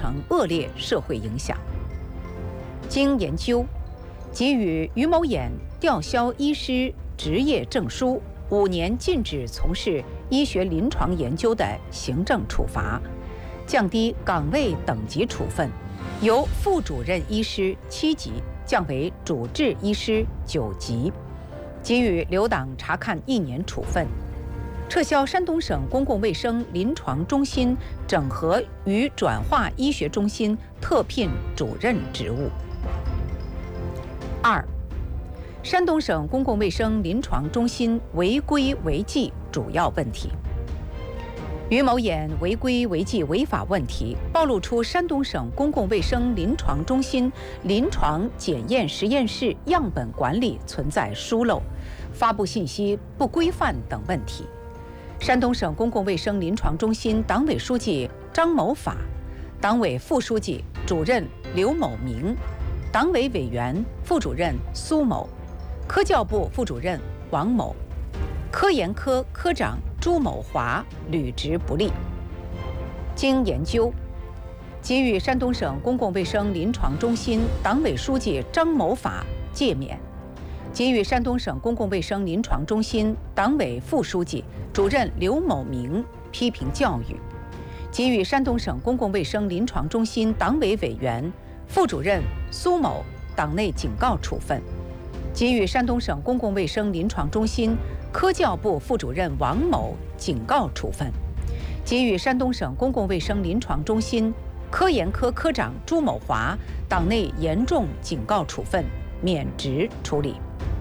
成恶劣社会影响。经研究，给予于某衍吊销医师执业证书、5年禁止从事医学临床研究的行政处罚，降低岗位等级处分，由副主任医师7级降为主治医师9级，给予留党察看1年处分，撤销山东省公共卫生临床中心整合与转化医学中心特聘主任职务。2、山东省公共卫生临床中心违规违纪主要问题。于某衍违规违纪违法问题暴露出山东省公共卫生临床中心临床检验实验室样本管理存在疏漏、发布信息不规范等问题。山东省公共卫生临床中心党委书记张某法、党委副书记、主任刘某明、党委委员、副主任苏某、科教部副主任王某、科研科科长朱某华履职不力。经研究，给予山东省公共卫生临床中心党委书记张某法诫勉，给予山东省公共卫生临床中心党委副书记、主任刘某明批评教育，给予山东省公共卫生临床中心党委委员、副主任苏某党内警告处分，给予山东省公共卫生临床中心科教部副主任王某警告处分，给予山东省公共卫生临床中心科研科科长朱某华党内严重警告处分，免职处理。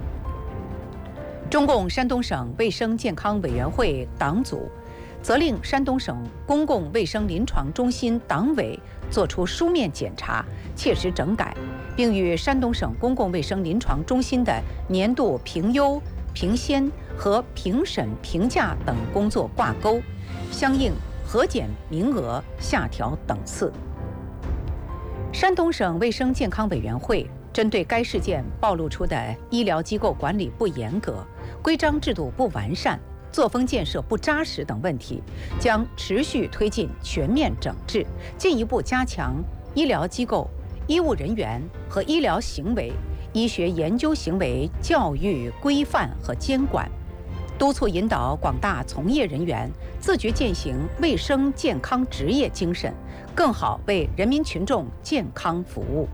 中共山东省卫生健康委员会党组责令山东省公共卫生临床中心党委作出书面检查，切实整改，并与山东省公共卫生临床中心的年度评优、评先和评审评价等工作挂钩，相应核减名额下调等次。山东省卫生健康委员会针对该事件暴露出的医疗机构管理不严格、规章制度不完善、作风建设不扎实等问题，将持续推进全面整治，进一步加强医疗机构、医务人员和医疗行为、医学研究行为教育规范和监管，督促引导广大从业人员自觉践行卫生健康职业精神，更好为人民群众健康服务。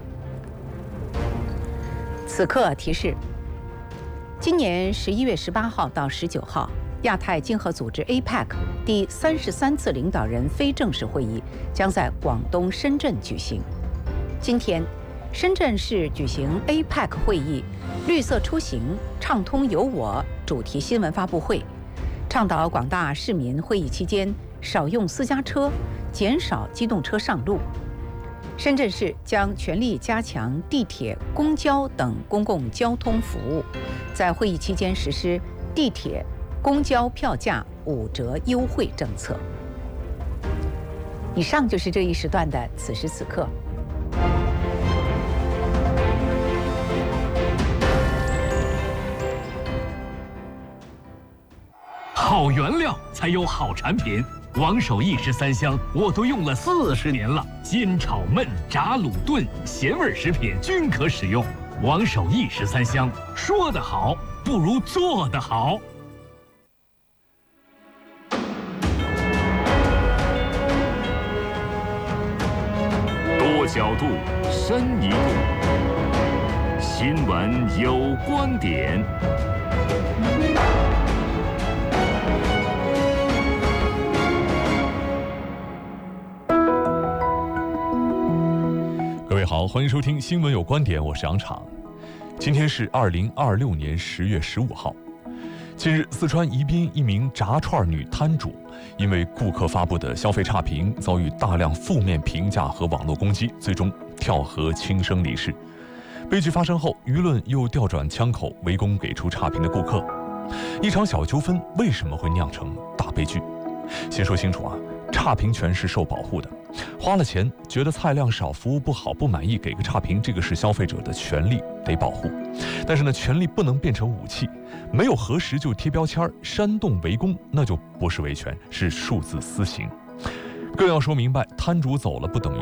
此刻提示：今年11月18号到19号，亚太经合组织 APEC 第33次领导人非正式会议将在广东深圳举行。今天，深圳市举行 APEC 会议绿色出行、畅通有我主题新闻发布会，倡导广大市民会议期间少用私家车，减少机动车上路。深圳市将全力加强地铁、公交等公共交通服务，在会议期间实施地铁、公交票价5折优惠政策。以上就是这一时段的此时此刻。 好原料才有好产品。王守义13香我都用了40年了，煎、炒、焖、炸、卤、炖，咸味食品均可使用。王守义13香，说得好不如做得好。 多角度，深一步。新闻有观点。 各位好，欢迎收听新闻有观点，我是杨昶。今天是2026年10月15号。近日，四川宜宾一名炸串女摊主因为顾客发布的消费差评，遭遇大量负面评价和网络攻击，最终跳河轻生离世。悲剧发生后，舆论又调转枪口，围攻给出差评的顾客。一场小纠纷为什么会酿成大悲剧？先说清楚啊，差评权是受保护的，花了钱觉得菜量少、服务不好、不满意，给个差评，这个是消费者的权利，得保护。但是呢，权利不能变成武器，没有核实就贴标签、煽动围攻，那就不是维权，是数字私刑。更要说明白，摊主走了不等于